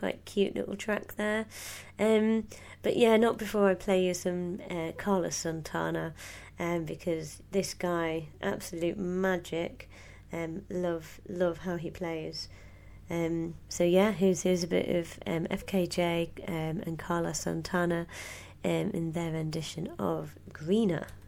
quite cute little track there. But yeah, not before I play you some Carlos Santana, because this guy, absolute magic. Love how he plays. So yeah, here's a bit of FKJ and Carlos Santana in their rendition of Greener.